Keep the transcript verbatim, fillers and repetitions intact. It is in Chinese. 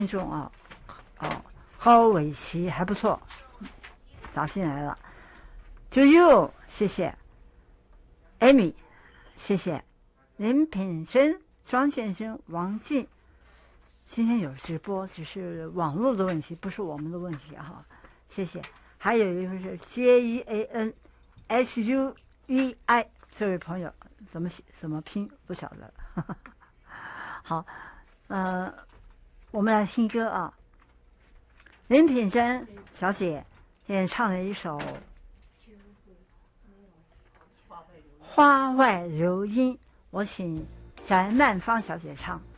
听众啊，哦，高伟奇还不错，打进来了。To you， 谢谢。Amy， 谢谢。林品生、庄先生、王静，今天有直播，只是网络的问题，不是我们的问题哈。谢谢。还有一个是 J E A N S U V I， 这位朋友怎么写怎么拼不晓得。呵呵好，呃，我们来听歌啊。林品珍小姐现在唱了一首《花外流莺》，我请翟曼芳小姐唱。